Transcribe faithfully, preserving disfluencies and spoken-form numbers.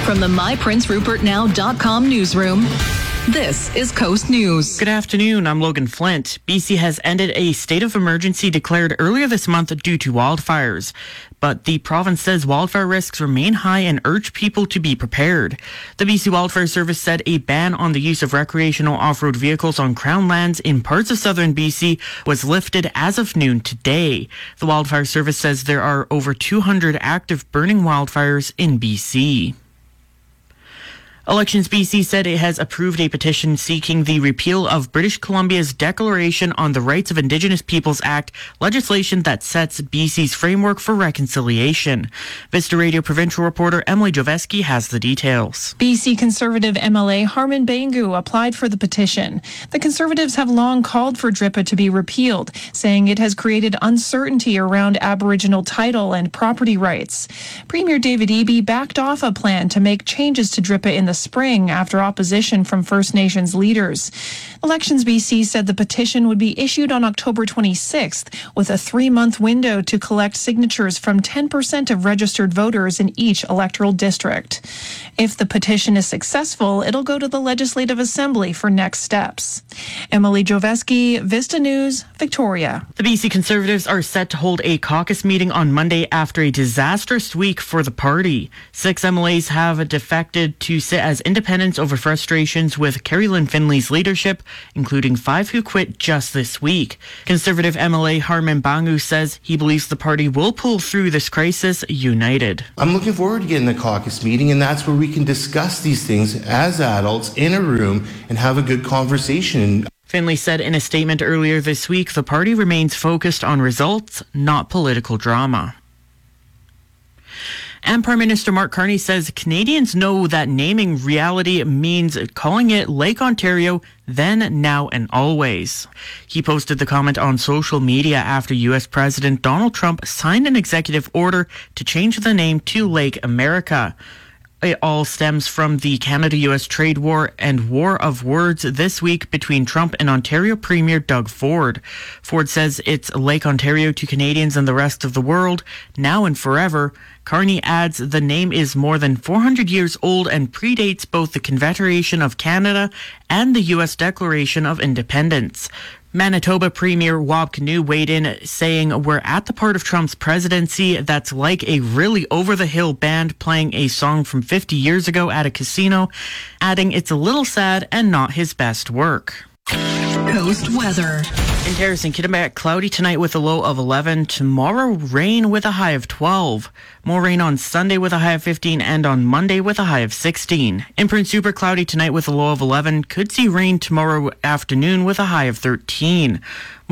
From the my prince rupert now dot com newsroom, this is Coast News. Good afternoon, I'm Logan Flint. B C has ended a state of emergency declared earlier this month due to wildfires. But the province says wildfire risks remain high and urge people to be prepared. The B C Wildfire Service said a ban on the use of recreational off-road vehicles on Crown lands in parts of southern B C was lifted as of noon today. The Wildfire Service says there are over two hundred active burning wildfires in B C. Elections B C said it has approved a petition seeking the repeal of British Columbia's Declaration on the Rights of Indigenous Peoples Act, legislation that sets B C's framework for reconciliation. Vista Radio provincial reporter Emily Joveski has the details. B C Conservative M L A Harman Bangu applied for the petition. The Conservatives have long called for D R I P A to be repealed, saying it has created uncertainty around Aboriginal title and property rights. Premier David Eby backed off a plan to make changes to D R I P A in the spring after opposition from First Nations leaders. Elections B C said the petition would be issued on October twenty-sixth with a three-month window to collect signatures from ten percent of registered voters in each electoral district. If the petition is successful, it'll go to the Legislative Assembly for next steps. Emily Joveski, Vista News, Victoria. The B C Conservatives are set to hold a caucus meeting on Monday after a disastrous week for the party. Six M L As have defected to sit as independents over frustrations with Kerry Lynn Finley's leadership, including five who quit just this week. Conservative M L A Harman Bangu says he believes the party will pull through this crisis united. I'm looking forward to getting the caucus meeting, and that's where we can discuss these things as adults in a room and have a good conversation. Finley said in a statement earlier this week the party remains focused on results, not political drama. And Prime Minister Mark Carney says Canadians know that naming reality means calling it Lake Ontario then, now, and always. He posted the comment on social media after U S President Donald Trump signed an executive order to change the name to Lake America. It all stems from the Canada-U S trade war and war of words this week between Trump and Ontario Premier Doug Ford. Ford says it's Lake Ontario to Canadians and the rest of the world, now and forever. Carney adds the name is more than four hundred years old and predates both the Confederation of Canada and the U S Declaration of Independence. Manitoba Premier Wab Kinew weighed in, saying, "We're at the part of Trump's presidency that's like a really over-the-hill band playing a song from fifty years ago at a casino," adding it's a little sad and not his best work. Coast weather. In Terrace and Kitimat, cloudy tonight with a low of eleven. Tomorrow, rain with a high of twelve. More rain on Sunday with a high of fifteen, and on Monday with a high of sixteen. In Prince Rupert, cloudy tonight with a low of eleven. Could see rain tomorrow afternoon with a high of thirteen.